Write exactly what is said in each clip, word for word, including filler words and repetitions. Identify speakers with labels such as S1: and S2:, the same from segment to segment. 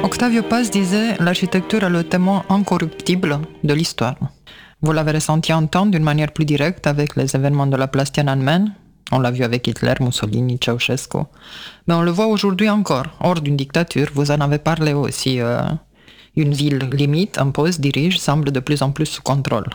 S1: Octavio Paz disait « L'architecture est le témoin incorruptible de l'histoire ». Vous l'avez ressenti en temps d'une manière plus directe avec les événements de la place Tiananmen. On l'a vu avec Hitler, Mussolini, Ceausescu. Mais on le voit aujourd'hui encore, hors d'une dictature. Vous en avez parlé aussi. Euh, une ville limite, impose, dirige, semble de plus en plus sous contrôle.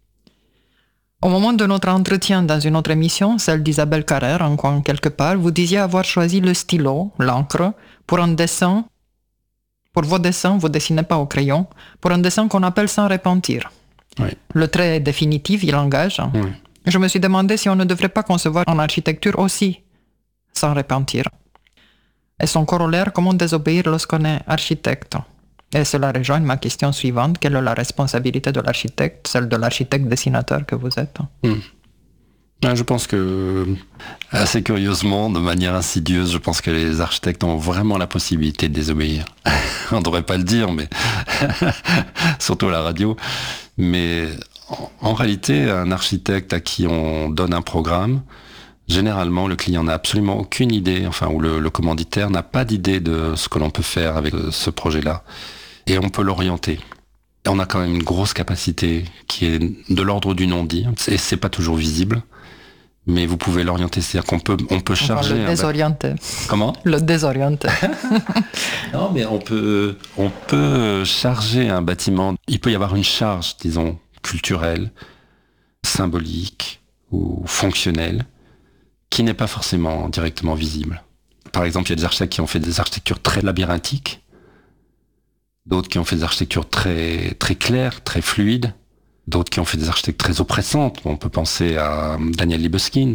S1: Au moment de notre entretien dans une autre émission, celle d'Isabelle Carrère, en coin quelque part, vous disiez avoir choisi le stylo, l'encre, pour un dessin. Pour vos dessins, vous dessinez pas au crayon, pour un dessin qu'on appelle sans repentir.
S2: Oui.
S1: Le trait est définitif, il engage.
S2: Oui.
S1: Je me suis demandé si on ne devrait pas concevoir en architecture aussi sans repentir. Et son corollaire, comment désobéir lorsqu'on est architecte? Et cela rejoint ma question suivante, quelle est la responsabilité de l'architecte, celle de l'architecte dessinateur que vous êtes?
S2: Mmh. Je pense que, assez curieusement, de manière insidieuse, je pense que les architectes ont vraiment la possibilité de désobéir. On ne devrait pas le dire, mais surtout à la radio. Mais en, en réalité, un architecte à qui on donne un programme, généralement, le client n'a absolument aucune idée, enfin, ou le, le commanditaire n'a pas d'idée de ce que l'on peut faire avec ce projet-là. Et on peut l'orienter. Et on a quand même une grosse capacité qui est de l'ordre du non-dit, et c'est pas toujours visible. Mais vous pouvez l'orienter, c'est-à-dire qu'on peut, on peut charger...
S1: On va le désorienter.
S2: Un... Comment ?
S1: Le désorienter.
S2: Non, mais on peut, on peut charger un bâtiment. Il peut y avoir une charge, disons, culturelle, symbolique ou fonctionnelle, qui n'est pas forcément directement visible. Par exemple, il y a des architectes qui ont fait des architectures très labyrinthiques, d'autres qui ont fait des architectures très, très claires, très fluides, d'autres qui ont fait des architectures très oppressantes. On peut penser à Daniel Libeskind,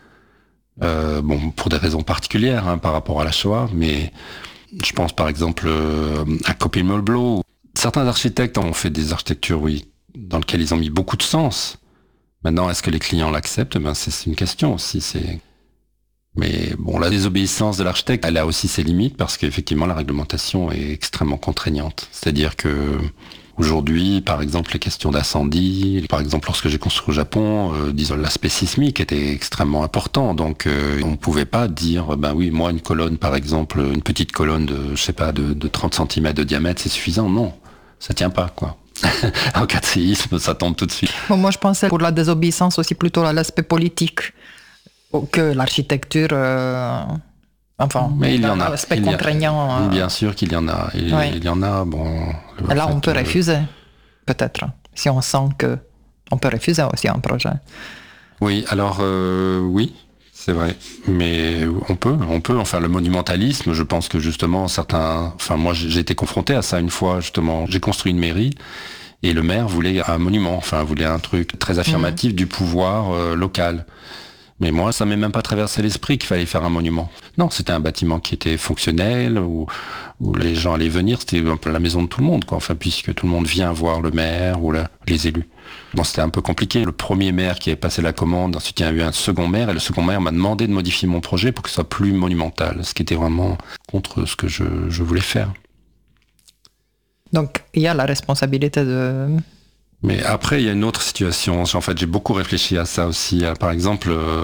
S2: euh, bon, pour des raisons particulières hein, par rapport à la Shoah, mais je pense par exemple euh, à Copy Mulblow. Certains architectes ont fait des architectures, oui, dans lesquelles ils ont mis beaucoup de sens. Maintenant, est-ce que les clients l'acceptent ? Ben, c'est, c'est une question aussi. C'est... Mais bon, la désobéissance de l'architecte, elle a aussi ses limites parce qu'effectivement, la réglementation est extrêmement contraignante. C'est-à-dire que aujourd'hui, par exemple, les questions d'incendie, par exemple, lorsque j'ai construit au Japon, euh, disons, l'aspect sismique était extrêmement important. Donc, euh, on ne pouvait pas dire, ben oui, moi, une colonne, par exemple, une petite colonne de, je sais pas, de, de trente centimètres de diamètre, c'est suffisant. Non, ça tient pas, quoi. En cas de séisme, ça tombe tout de suite.
S1: Bon, moi, je pensais pour la désobéissance aussi plutôt à l'aspect politique que l'architecture... Euh... Enfin,
S2: mais il y en a.
S1: L'aspect
S2: il y a,
S1: contraignant.
S2: Bien sûr qu'il y en a. Il,
S1: oui.
S2: il y en a, bon...
S1: Et là, on peut refuser, peut-être, si on sent que on peut refuser aussi un projet.
S2: Oui, alors, euh, oui, c'est vrai. Mais on peut, on peut. Enfin, le monumentalisme, je pense que justement, certains... Enfin, moi, j'ai été confronté à ça une fois, justement. J'ai construit une mairie et le maire voulait un monument, enfin, voulait un truc très affirmatif mmh. du pouvoir euh, local. Mais moi, ça m'est même pas traversé l'esprit qu'il fallait faire un monument. Non, c'était un bâtiment qui était fonctionnel, où, où les gens allaient venir, c'était un peu la maison de tout le monde, quoi. Enfin, puisque tout le monde vient voir le maire ou la, les élus. Bon, c'était un peu compliqué. Le premier maire qui avait passé la commande, ensuite il y a eu un second maire, et le second maire m'a demandé de modifier mon projet pour que ce soit plus monumental, ce qui était vraiment contre ce que je, je voulais faire.
S1: Donc, il y a la responsabilité de...
S2: Mais après, il y a une autre situation. En fait, j'ai beaucoup réfléchi à ça aussi. Par exemple, euh,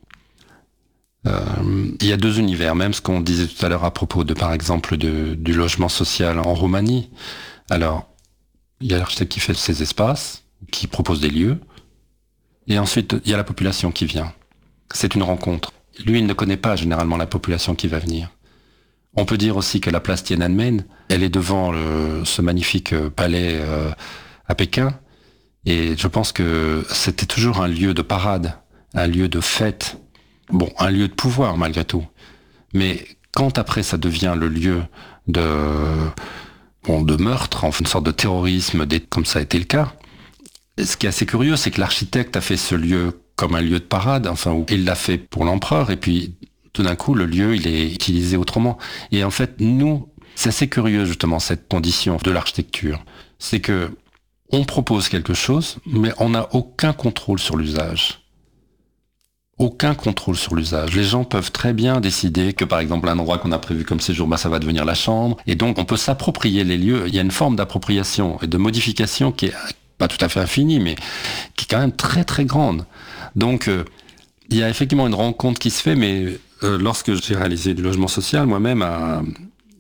S2: euh, il y a deux univers. Même ce qu'on disait tout à l'heure à propos de, par exemple, de, du logement social en Roumanie. Alors, il y a l'architecte qui fait ses espaces, qui propose des lieux. Et ensuite, il y a la population qui vient. C'est une rencontre. Lui, il ne connaît pas généralement la population qui va venir. On peut dire aussi que la place Tiananmen, elle est devant le, ce magnifique palais euh, à Pékin. Et je pense que c'était toujours un lieu de parade, un lieu de fête, bon, un lieu de pouvoir malgré tout. Mais quand après ça devient le lieu de, bon, de meurtre, enfin une sorte de terrorisme, comme ça a été le cas, ce qui est assez curieux, c'est que l'architecte a fait ce lieu comme un lieu de parade, enfin, où il l'a fait pour l'empereur, et puis tout d'un coup, le lieu, il est utilisé autrement. Et en fait, nous, c'est assez curieux justement cette condition de l'architecture, c'est que on propose quelque chose, mais on n'a aucun contrôle sur l'usage. Aucun contrôle sur l'usage. Les gens peuvent très bien décider que, par exemple, un endroit qu'on a prévu comme séjour, bah, ça va devenir la chambre. Et donc, on peut s'approprier les lieux. Il y a une forme d'appropriation et de modification qui est pas tout à fait infinie, mais qui est quand même très, très grande. Donc, euh, il y a effectivement une rencontre qui se fait, mais euh, lorsque j'ai réalisé du logement social, moi-même, à...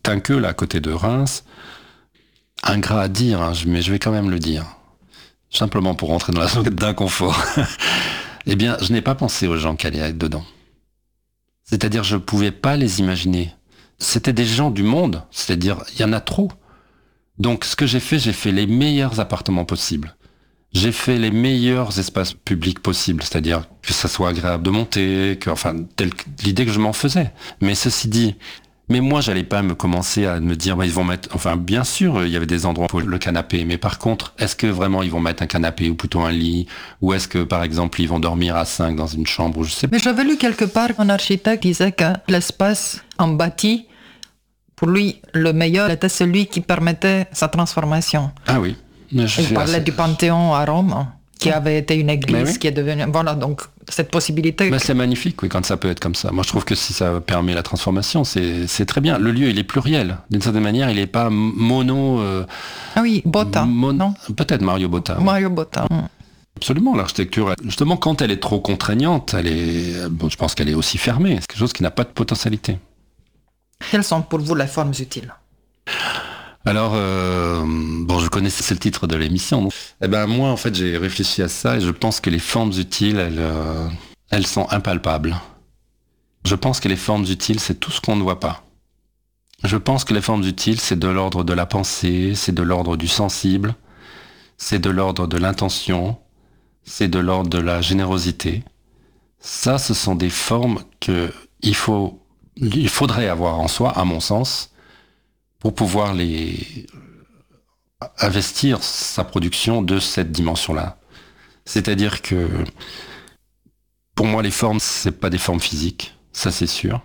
S2: Tinqueux, là, à côté de Reims, ingrat à dire, hein, mais je vais quand même le dire, simplement pour rentrer dans la zone d'inconfort. Eh bien, je n'ai pas pensé aux gens qui allaient être dedans. C'est-à-dire, je ne pouvais pas les imaginer. C'était des gens du monde, c'est-à-dire, il y en a trop. Donc, ce que j'ai fait, j'ai fait les meilleurs appartements possibles. J'ai fait les meilleurs espaces publics possibles, c'est-à-dire que ça soit agréable de monter, que, enfin, telle l'idée que je m'en faisais. Mais ceci dit, mais moi, j'allais pas me commencer à me dire, bah, ils vont mettre, enfin, bien sûr, il y avait des endroits pour le canapé, mais par contre, est-ce que vraiment ils vont mettre un canapé ou plutôt un lit, ou est-ce que, par exemple, ils vont dormir à cinq dans une chambre, ou je sais pas.
S1: Mais j'avais lu quelque part qu'un architecte disait que l'espace en bâti, pour lui, le meilleur était celui qui permettait sa transformation.
S2: Ah oui. Je
S1: Il parlait
S2: assez...
S1: du Panthéon à Rome, qui avait été une église,
S2: oui.
S1: qui est devenue... Voilà, donc cette possibilité...
S2: Mais c'est magnifique, oui, quand ça peut être comme ça. Moi, je trouve que si ça permet la transformation, c'est, c'est très bien. Le lieu, il est pluriel. D'une certaine manière, il n'est pas mono... Euh,
S1: ah oui, Botta,
S2: mon...
S1: non
S2: Peut-être Mario Botta.
S1: Mario Botta.
S2: Oui. Absolument, l'architecture, justement, quand elle est trop contraignante, elle est... Bon, je pense qu'elle est aussi fermée. C'est quelque chose qui n'a pas de potentialité.
S1: Quelles sont pour vous les formes utiles ?
S2: Alors, euh, bon, je connaissais, c'est le titre de l'émission. Donc. Eh ben, moi, en fait, j'ai réfléchi à ça et je pense que les formes utiles, elles, euh, elles sont impalpables. Je pense que les formes utiles, c'est tout ce qu'on ne voit pas. Je pense que les formes utiles, c'est de l'ordre de la pensée, c'est de l'ordre du sensible, c'est de l'ordre de l'intention, c'est de l'ordre de la générosité. Ça, ce sont des formes que il faut, il faudrait avoir en soi, à mon sens, pour pouvoir les investir sa production de cette dimension-là. C'est-à-dire que pour moi, les formes, c'est pas des formes physiques, ça c'est sûr.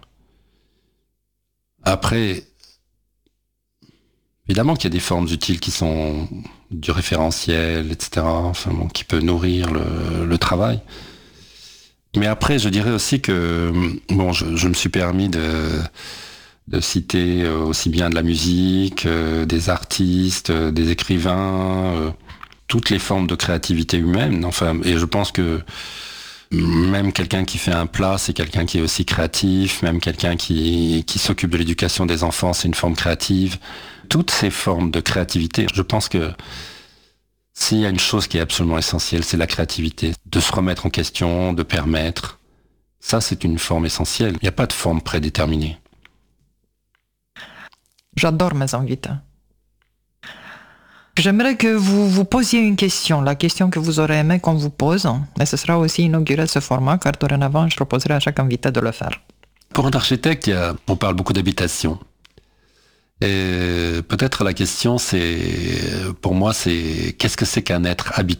S2: Après, évidemment qu'il y a des formes utiles qui sont du référentiel, et cetera, enfin bon, qui peut nourrir le, le travail. Mais après, je dirais aussi que bon, je, je me suis permis de de citer aussi bien de la musique, euh, des artistes, euh, des écrivains, euh, toutes les formes de créativité humaine. Enfin, et je pense que même quelqu'un qui fait un plat, c'est quelqu'un qui est aussi créatif. Même quelqu'un qui, qui s'occupe de l'éducation des enfants, c'est une forme créative. Toutes ces formes de créativité, je pense que s'il y a une chose qui est absolument essentielle, c'est la créativité. De se remettre en question, de permettre. Ça, c'est une forme essentielle. Il n'y a pas de forme prédéterminée.
S1: J'adore mes invités. J'aimerais que vous vous posiez une question, la question que vous aurez aimé qu'on vous pose, et ce sera aussi inauguré ce format, car dorénavant, je proposerai à chaque invité de le faire.
S2: Pour un architecte, il y a, on parle beaucoup d'habitation. Et peut-être la question, c'est, pour moi, c'est qu'est-ce que c'est qu'un être habité ?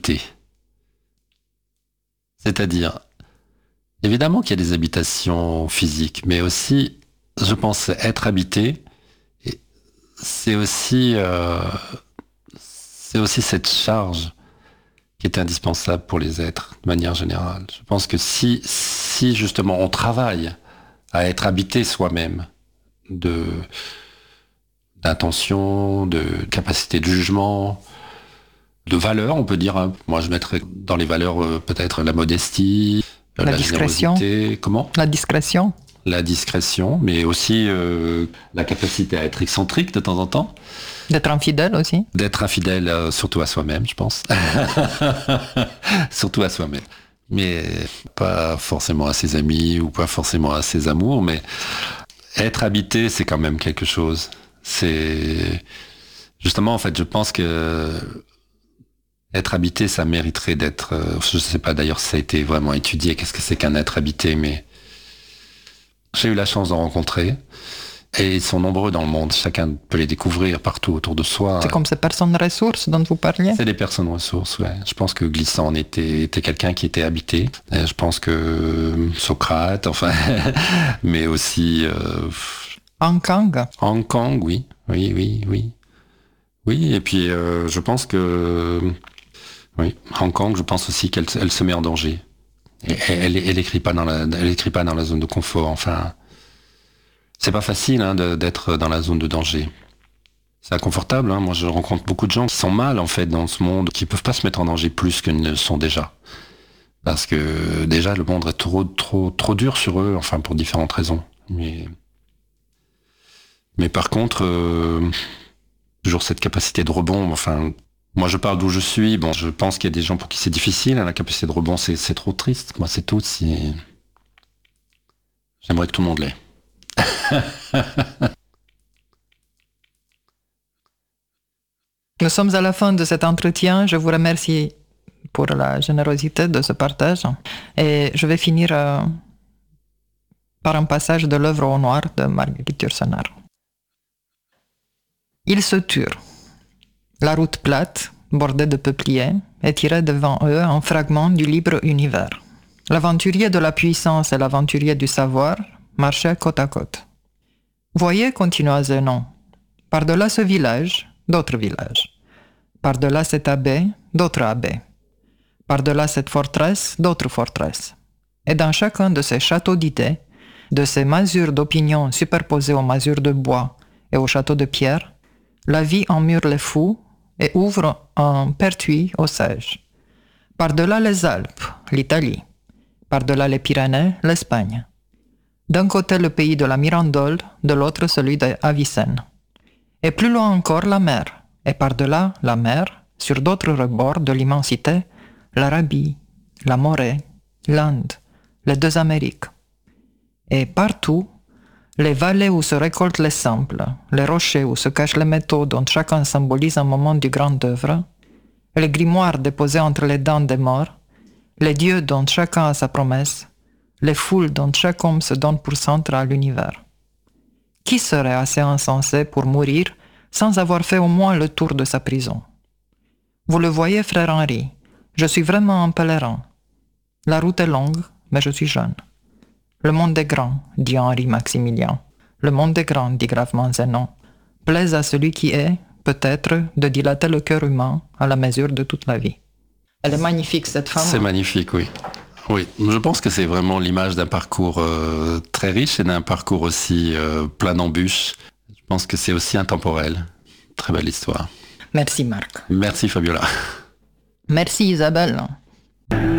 S2: C'est-à-dire, évidemment qu'il y a des habitations physiques, mais aussi, je pense, être habité, c'est aussi, euh, c'est aussi cette charge qui est indispensable pour les êtres, de manière générale. Je pense que si, si justement on travaille à être habité soi-même, de, d'intention, de capacité de jugement, de valeur, on peut dire, hein. Moi je mettrais dans les valeurs euh, peut-être la modestie,
S1: la,
S2: la
S1: discrétion.
S2: générosité, comment ?
S1: La discrétion.
S2: La discrétion, mais aussi euh, la capacité à être excentrique de temps en temps.
S1: D'être infidèle aussi.
S2: D'être infidèle euh, surtout à soi-même, je pense. Surtout à soi-même. Mais pas forcément à ses amis ou pas forcément à ses amours, mais être habité, c'est quand même quelque chose. C'est justement, en fait, je pense que être habité, ça mériterait d'être... Euh, je sais pas d'ailleurs si ça a été vraiment étudié, qu'est-ce que c'est qu'un être habité, mais j'ai eu la chance d'en rencontrer. Et ils sont nombreux dans le monde. Chacun peut les découvrir partout autour de soi.
S1: C'est comme ces personnes ressources dont vous parliez.
S2: C'est des personnes ressources, ouais. Je pense que Glissant était, était quelqu'un qui était habité. Et je pense que Socrate, enfin, mais aussi... Euh,
S1: Hong Kong.
S2: Hong Kong, oui. Oui, oui, oui. Oui, et puis euh, je pense que... Oui, Hong Kong, je pense aussi qu'elle elle se met en danger. Et elle, elle, elle écrit pas dans la, elle écrit pas dans la zone de confort, enfin... C'est pas facile hein, de, d'être dans la zone de danger. C'est inconfortable. Hein. Moi, je rencontre beaucoup de gens qui sont mal en fait dans ce monde, qui peuvent pas se mettre en danger plus qu'ils ne le sont déjà, parce que déjà le monde est trop, trop, trop dur sur eux. Enfin, pour différentes raisons. Mais, Mais par contre, euh, toujours cette capacité de rebond, enfin, moi je parle d'où je suis, bon, je pense qu'il y a des gens pour qui c'est difficile, hein, la capacité de rebond c'est, c'est trop triste, moi c'est tout, si... J'aimerais que tout le monde l'ait.
S1: Nous sommes à la fin de cet entretien. Je vous remercie pour la générosité de ce partage. Et je vais finir euh, par un passage de l'œuvre au noir de Marguerite Yourcenar. Ils se turent. La route plate, bordée de peupliers, étirait devant eux un fragment du libre univers. L'aventurier de la puissance et l'aventurier du savoir marchaient côte à côte. Voyez, continua Zénon, par-delà ce village, d'autres villages. Par-delà cette abbaye, d'autres abbayes. Par-delà cette forteresse, d'autres forteresses. Et dans chacun de ces châteaux d'idées, de ces masures d'opinion superposées aux masures de bois et aux châteaux de pierre, la vie emmure les fous et ouvre un pertuis aux sages. Par-delà les Alpes, l'Italie. Par-delà les Pyrénées, l'Espagne. D'un côté le pays de la Mirandole, de l'autre celui d'Avicenne. Et plus loin encore la mer, et par-delà la mer, sur d'autres rebords de l'immensité, l'Arabie, la Morée, l'Inde, les deux Amériques. Et partout, les vallées où se récoltent les samples, les rochers où se cachent les métaux dont chacun symbolise un moment du grand œuvre, les grimoires déposés entre les dents des morts, les dieux dont chacun a sa promesse, les foules dont chaque homme se donne pour centre à l'univers. Qui serait assez insensé pour mourir sans avoir fait au moins le tour de sa prison? Vous le voyez, frère Henri, je suis vraiment un pèlerin. La route est longue, mais je suis jeune. Le monde est grand, dit Henri Maximilien. Le monde est grand, dit gravement Zénon. Plaise à celui qui est, peut-être, de dilater le cœur humain à la mesure de toute la vie. Elle est magnifique, cette femme.
S2: C'est magnifique, oui. Oui, je pense que c'est vraiment l'image d'un parcours euh, très riche et d'un parcours aussi euh, plein d'embûches. Je pense que c'est aussi intemporel. Très belle histoire.
S1: Merci Marc.
S2: Merci Fabiola.
S1: Merci Isabelle.